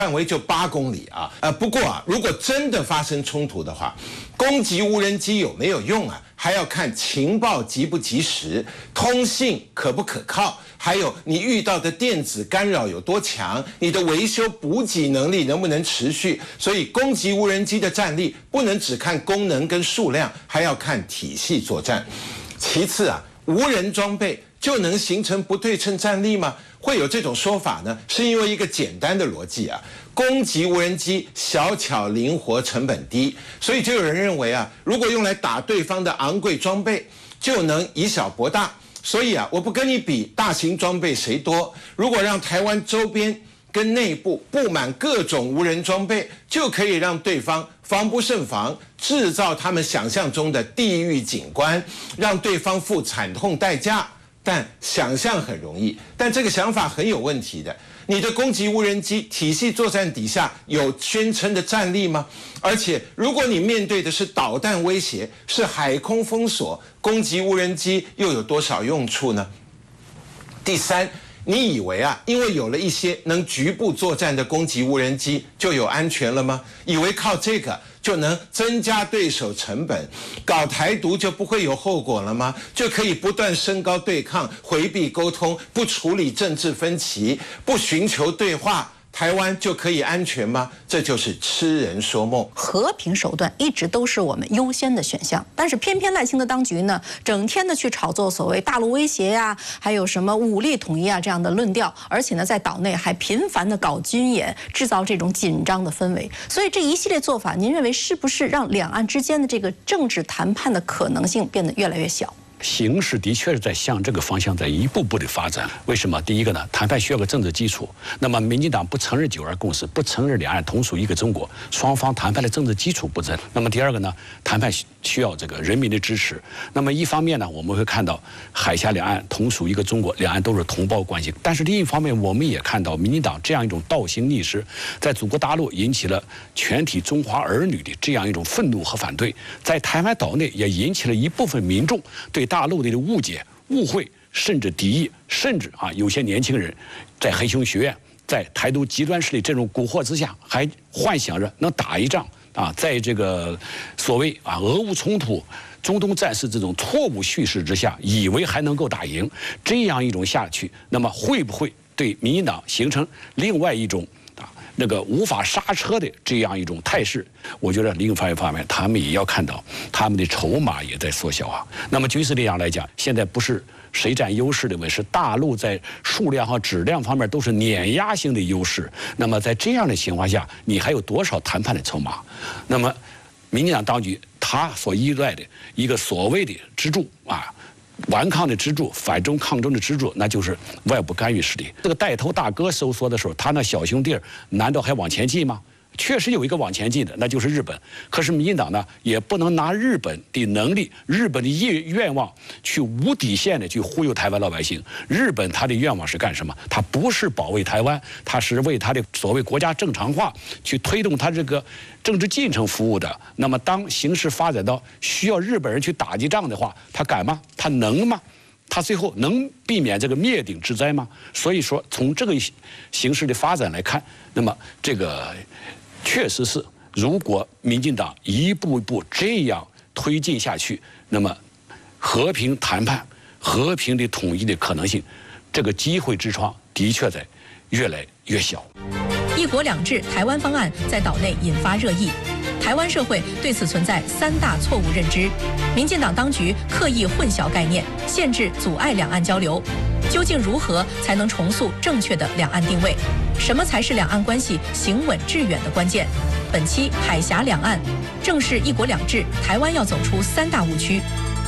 范围就8公里啊。不过啊，如果真的发生冲突的话，攻击无人机有没有用啊？还要看情报及不及时，通信可不可靠，还有你遇到的电子干扰有多强，你的维修补给能力能不能持续。所以攻击无人机的战力不能只看功能跟数量，还要看体系作战。其次啊，无人装备就能形成不对称战力吗？会有这种说法呢，是因为一个简单的逻辑啊，攻击无人机小巧灵活，成本低，所以就有人认为啊，如果用来打对方的昂贵装备，就能以小博大。所以啊，我不跟你比大型装备谁多，如果让台湾周边跟内部布满各种无人装备，就可以让对方防不胜防，制造他们想象中的地狱景观，让对方付惨痛代价。但想象很容易，但这个想法很有问题的。你的攻击无人机体系作战底下有宣称的战力吗？而且如果你面对的是导弹威胁，是海空封锁，攻击无人机又有多少用处呢？第三，你以为啊，因为有了一些能局部作战的攻击无人机就有安全了吗？以为靠这个就能增加对手成本，搞台独就不会有后果了吗？就可以不断升高对抗，回避沟通，不处理政治分歧，不寻求对话，台湾就可以安全吗？这就是痴人说梦。 和平手段一直都是我们优先的选项，但是偏偏赖清德当局呢，整天的去炒作所谓大陆威胁呀，还有什么武力统一啊这样的论调，而且呢，在岛内还频繁的搞军演，制造这种紧张的氛围。所以这一系列做法，您认为是不是让两岸之间的这个政治谈判的可能性变得越来越小？ 形势的确是在向这个方向在一步步的发展。为什么？第一个呢，谈判需要个政治基础。那么，民进党不承认9·2共识，不承认两岸同属一个中国，双方谈判的政治基础不正。那么第二个呢，谈判需要这个人民的支持。那么一方面呢，我们会看到海峡两岸同属一个中国，两岸都是同胞关系。但是另一方面，我们也看到民进党这样一种倒行逆施，在祖国大陆引起了全体中华儿女的这样一种愤怒和反对，在台湾岛内也引起了一部分民众对大陆的误解、误会，甚至敌意，甚至有些年轻人在黑熊学院、在台独极端势力这种蛊惑之下，还幻想着能打一仗在这个所谓俄乌冲突、中东战事这种错误叙事之下，以为还能够打赢，这样一种下去，那么会不会对民进党形成另外一种那个无法刹车的这样一种态势？我觉得另一方面，他们也要看到他们的筹码也在缩小那么军事力量来讲，现在不是谁占优势的问题，是大陆在数量和质量方面都是碾压性的优势。那么在这样的情况下，你还有多少谈判的筹码？那么民进党当局他所依赖的一个所谓的支柱顽抗的支柱，反中抗中的支柱，那就是外部干预势力。这个带头大哥收缩的时候，他那小兄弟难道还往前进吗？确实有一个往前进的，那就是日本。可是民进党呢，也不能拿日本的能力、日本的愿望去无底线的去忽悠台湾老百姓。日本他的愿望是干什么？他不是保卫台湾，他是为他的所谓国家正常化去推动他这个政治进程服务的。那么当形势发展到需要日本人去打击仗的话，他敢吗？他能吗？他最后能避免这个灭顶之灾吗？所以说，从这个形势的发展来看，那么这个确实是，如果民进党一步一步这样推进下去，那么和平谈判、和平的统一的可能性，这个机会之窗的确在越来越小。 一国两制台湾方案在岛内引发热议，台湾社会对此存在3大错误认知。民进党当局刻意混淆概念，限制阻碍两岸交流。究竟如何才能重塑正确的两岸定位？什么才是两岸关系行稳致远的关键？本期海峡两岸，正是一国两制，台湾要走出3大误区。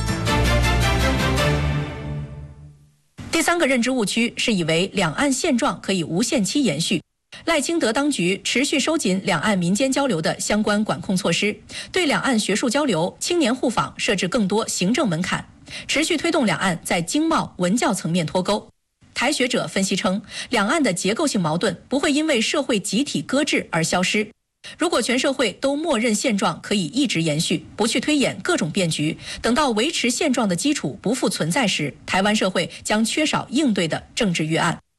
第3个认知误区是以为两岸现状可以无限期延续。赖清德当局持续收紧两岸民间交流的相关管控措施，对两岸学术交流、青年互访设置更多行政门槛，持续推动两岸在经贸、文教层面脱钩。台学者分析称，两岸的结构性矛盾不会因为社会集体搁置而消失。如果全社会都默认现状可以一直延续，不去推演各种变局，等到维持现状的基础不复存在时，台湾社会将缺少应对的政治预案。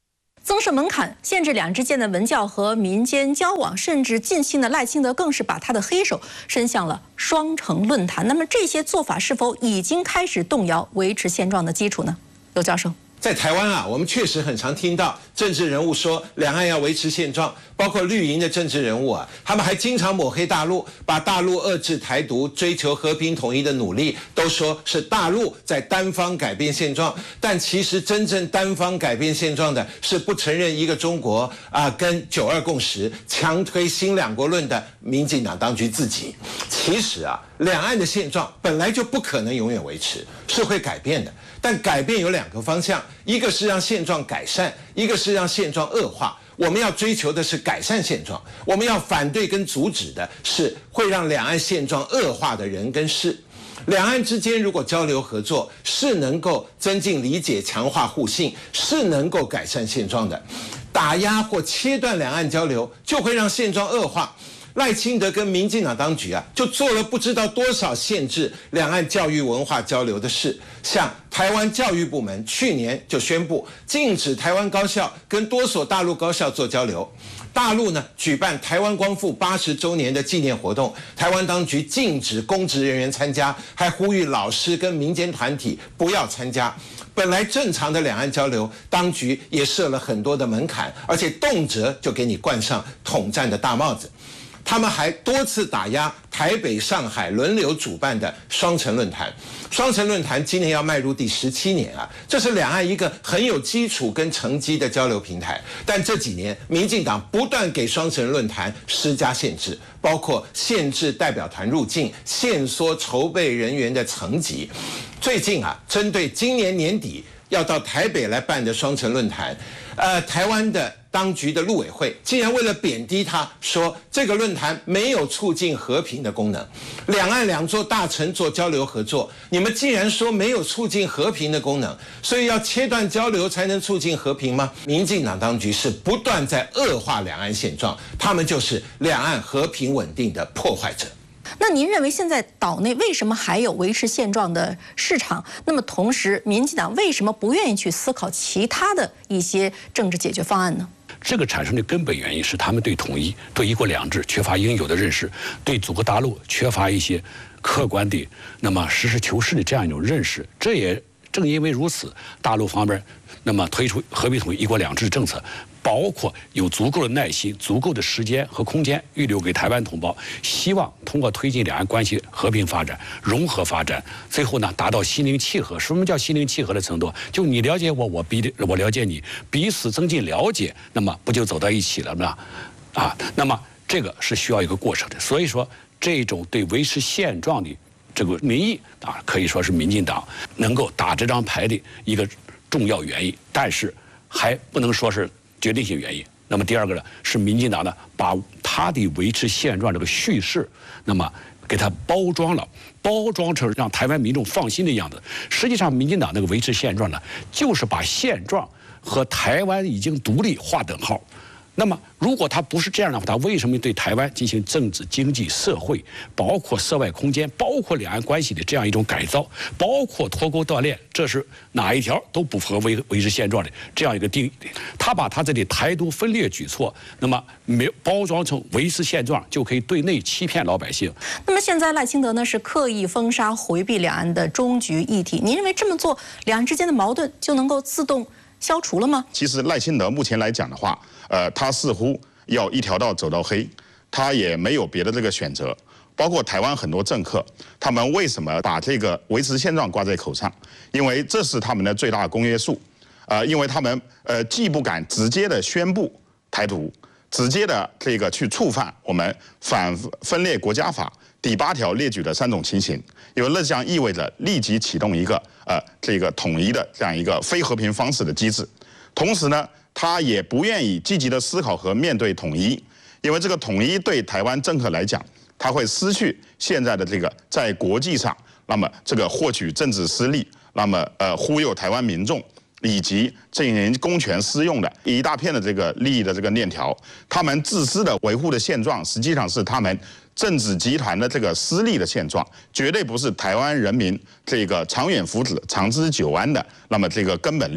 增设门槛，限制两岸之间的文教和民间交往，甚至近期呢，赖清德更是把他的黑手伸向了双城论坛。那么这些做法是否已经开始动摇维持现状的基础呢？刘教授。 在台湾啊，我们确实很常听到政治人物说两岸要维持现状，包括绿营的政治人物啊，他们还经常抹黑大陆，把大陆遏制台独、追求和平统一的努力都说是大陆在单方改变现状，但其实真正单方改变现状的是不承认一个中国啊，跟9·2共识、强推新两国论的民进党当局自己。其实啊，两岸的现状本来就不可能永远维持，是会改变的。但改变有2个方向，一个是让现状改善，一个是让现状恶化。我们要追求的是改善现状，我们要反对跟阻止的是会让两岸现状恶化的人跟事。两岸之间如果交流合作，是能够增进理解、强化互信，是能够改善现状的。打压或切断两岸交流，就会让现状恶化。赖清德跟民进党当局啊，就做了不知道多少限制两岸教育文化交流的事。像台湾教育部门去年就宣布禁止台湾高校跟多所大陆高校做交流。大陆呢举办台湾光复80周年的纪念活动，台湾当局禁止公职人员参加，还呼吁老师跟民间团体不要参加。本来正常的两岸交流，当局也设了很多的门槛，而且动辄就给你冠上统战的大帽子。他们还多次打压台北、上海轮流主办的双城论坛。双城论坛今年要迈入第17年啊，这是两岸一个很有基础跟成绩的交流平台。但这几年，民进党不断给双城论坛施加限制，包括限制代表团入境、限缩筹备人员的层级。最近啊，针对今年年底要到台北来办的双城论坛，台湾的当局的陆委会竟然为了贬低他，说这个论坛没有促进和平的功能。两岸2座大城做交流合作，你们既然说没有促进和平的功能，所以要切断交流才能促进和平吗？民进党当局是不断在恶化两岸现状，他们就是两岸和平稳定的破坏者。 那您认为现在岛内为什么还有维持现状的市场？那么同时，民进党为什么不愿意去思考其他的一些政治解决方案呢？ 这个产生的根本原因是他们对统一、对一国两制缺乏应有的认识，对祖国大陆缺乏一些客观的、那么实事求是的这样一种认识。这也正因为如此，大陆方面那么推出和平统一、一国两制政策，包括有足够的耐心、足够的时间和空间预留给台湾同胞，希望通过推进两岸关系和平发展、融合发展，最后呢达到心灵契合。什么叫心灵契合的程度？就你了解我，我了解你，彼此增进了解，那么不就走到一起了吗？那么这个是需要一个过程的。所以说，这种对维持现状的这个民意啊，可以说是民进党能够打这张牌的一个重要原因，但是还不能说是决定性原因。那么第2个呢，是民进党呢把他的维持现状这个叙事，那么给他包装成让台湾民众放心的样子。实际上，民进党那个维持现状呢，就是把现状和台湾已经独立划等号。那么，如果他不是这样的话，他为什么对台湾进行政治、经济、社会，包括涉外空间，包括两岸关系的这样一种改造，包括脱钩锻炼，这是哪一条都不符合维持现状的这样一个定义？他把他这里台独分裂举措，那么包装成维持现状，就可以对内欺骗老百姓。 那么现在赖清德呢是刻意封杀、回避两岸的终局议题，您认为这么做，两岸之间的矛盾就能够自动消除了吗？ 其实赖清德目前来讲的话，他似乎要一条道走到黑，他也没有别的这个选择。包括台湾很多政客，他们为什么把这个维持现状挂在口上？因为这是他们的最大的公约数。因为他们既不敢直接的宣布台独，直接的这个去触犯我们反分裂国家法第8条列举的3种情形，因为那将意味着立即启动一个这个统一的这样一个非和平方式的机制。同时呢，他也不愿意积极的思考和面对统一，因为这个统一对台湾政客来讲，他会失去现在的这个在国际上，那么这个获取政治私利，那么忽悠台湾民众，以及进行公权私用的一大片的这个利益的这个链条。他们自私的维护的现状，实际上是他们政治集团的这个私利的现状，绝对不是台湾人民这个长远福祉、长治久安的那么这个根本利益。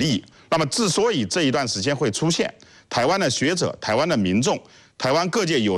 那么之所以这一段时间会出现，台湾的学者、台湾的民众、台湾各界有